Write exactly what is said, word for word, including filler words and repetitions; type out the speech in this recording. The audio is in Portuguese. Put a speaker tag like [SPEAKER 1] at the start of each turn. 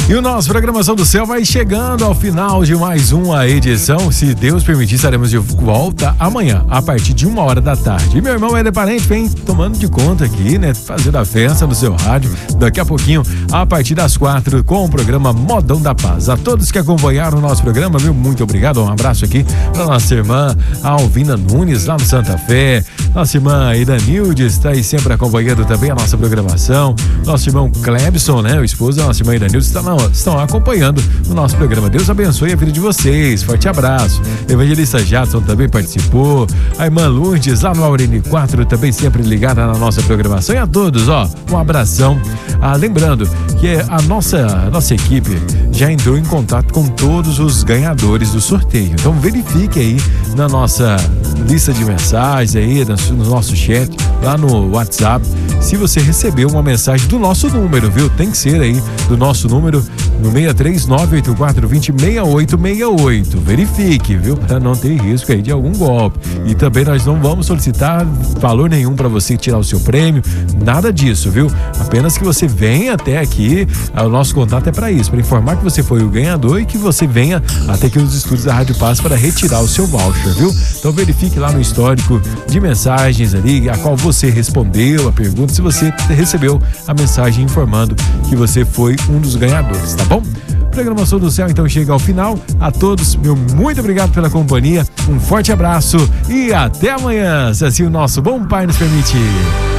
[SPEAKER 1] E o nosso Programação do Céu vai chegando ao final de mais uma edição. Se Deus permitir, estaremos de volta amanhã, a partir de uma hora da tarde. E meu irmão Éder Parente vem tomando de conta aqui, né? Fazendo a festa no seu rádio. Daqui a pouquinho, a partir das quatro, com o programa Modão da Paz. A todos que acompanharam o nosso programa, meu muito obrigado. Um abraço aqui para nossa irmã Alvina Nunes, lá no Santa Fé. Nossa irmã Idanilde está aí sempre acompanhando também a nossa programação. Nosso irmão Clebson, né? O esposo da nossa irmã Idanilde está na estão acompanhando o nosso programa. Deus abençoe a vida de vocês. Forte abraço. Evangelista Jadson também participou. A irmã Lourdes, lá no Aurene quatro, também sempre ligada na nossa programação. E a todos, ó, um abração. Ah, lembrando que a nossa, a nossa equipe já entrou em contato com todos os ganhadores do sorteio. Então verifique aí na nossa lista de mensagens aí, no nosso chat, lá no WhatsApp, se você recebeu uma mensagem do nosso número, viu? Tem que ser aí do nosso número no seis três nove oito quatro dois zero seis oito seis oito. Verifique, viu? Para não ter risco aí de algum golpe. E também nós não vamos solicitar valor nenhum para você tirar o seu prêmio, nada disso, viu? Apenas que você venha até aqui, o nosso contato é para isso, para informar que você foi o ganhador e que você venha até aqui nos estúdios da Rádio Paz para retirar o seu voucher, viu? Então verifique lá no histórico de mensagens ali, a qual você respondeu a pergunta, se você recebeu a mensagem informando que você foi um dos ganhadores, tá bom? Programação do Céu então chega ao final. A todos, meu muito obrigado pela companhia, um forte abraço e até amanhã, se assim o nosso bom Pai nos permitir.